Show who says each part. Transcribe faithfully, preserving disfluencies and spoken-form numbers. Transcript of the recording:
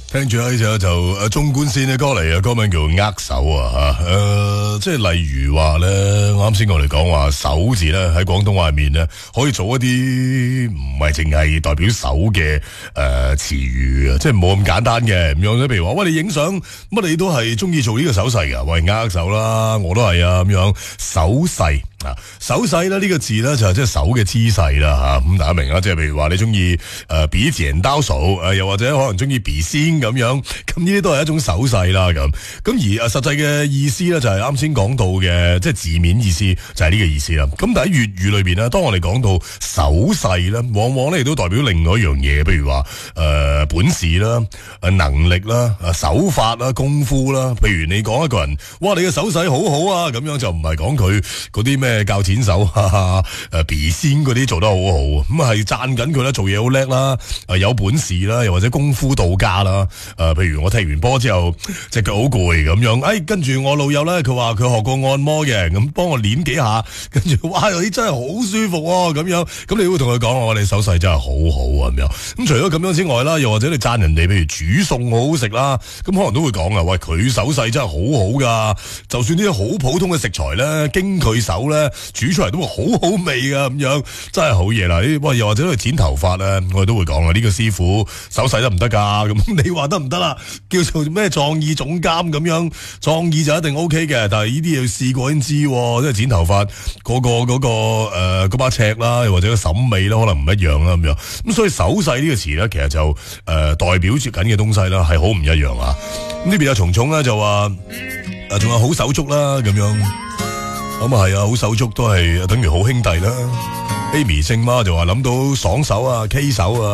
Speaker 1: 聽住呢隻就誒中觀線嘅歌嚟啊，歌名叫握手啊吓，誒、呃、即係例如話咧，啱先我哋講話手字咧喺廣東話入面咧，可以做一啲唔係淨係代表手嘅誒詞語啊，即係冇咁簡單嘅咁樣咧。譬如話喂，你影相乜你都係中意做呢個手勢噶，喂握手啦，我都係啊咁樣手勢。啊，手勢咧呢個字咧就係即係手嘅姿勢啦吓，咁大家明啦，即係譬如話你中意誒比剪刀手，誒又或者可能中意比先咁樣，咁呢啲都係一種手勢啦咁。咁而誒實際嘅意思咧就係啱先講到嘅，即係字面意思就係呢個意思啦。咁但係喺粵語裏邊咧，當我哋講到手勢咧，往往咧亦都代表另外一樣嘢，譬如話誒、呃、本事啦、誒能力啦、誒手法啦、功夫啦。譬如你講一個人，哇你嘅手勢好好啊，咁樣就唔係講佢嗰啲咩。教錢手，誒，筆仙嗰啲做得好好，咁啊係讚緊佢啦，做嘢好叻啦，誒有本事啦，又或者功夫到家啦，誒、呃，譬如我踢完波之後隻腳好攰咁樣，誒，跟住我老友咧，佢話佢學過按摩嘅，咁幫我練幾下，跟住哇，你真係好舒服喎，咁樣，咁你會同佢講我哋手勢真係好好啊，咁樣，咁除咗咁樣之外啦，又或者你讚人哋，譬如煮餸好好食啦，咁可能都會講啊，喂，佢手勢真係好好噶，就算呢啲好普通嘅食材咧，經佢手咧。煮出嚟都會好好味噶，咁樣真係好嘢啦！喂，又或者去剪頭髮咧，我哋都會講啊，呢個師傅手勢得唔得噶？咁你話得唔得啦？叫做咩創意總監咁樣，創意就一定 O K 嘅，但係呢啲要試過先知，即係剪頭髮嗰、嗰個嗰、嗰個誒嗰把尺啦，又或者個審美啦，可能唔一樣啦，咁樣咁所以手勢呢個詞咧，其實就誒、呃、代表住緊嘅東西啦，係好唔一樣啊！咁呢邊有蟲蟲咧就話誒仲有好手足啦，咁樣。咁啊係啊，好手足都係等於好兄弟啦。Amy 姓媽就話諗到爽手啊，K 手啊。